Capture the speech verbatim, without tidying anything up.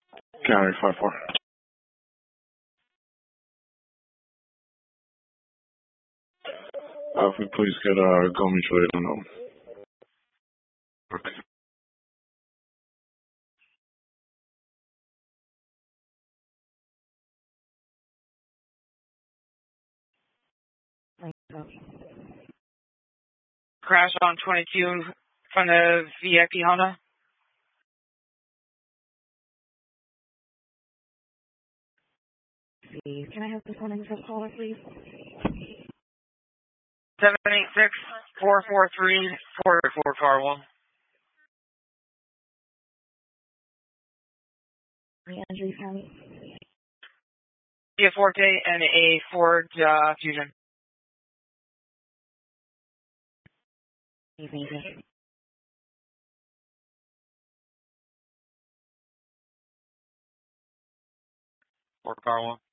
County five four. Uh, if we please get uh, Go Mutual Aid unknown. Okay. Crash on twenty-two in front of V I P Honda. See, can I have this one in for caller, please? seven eight six, four four three, four four car one. Andrew County. Kia Forte and a Ford uh, Fusion. Thank you. Ford car one.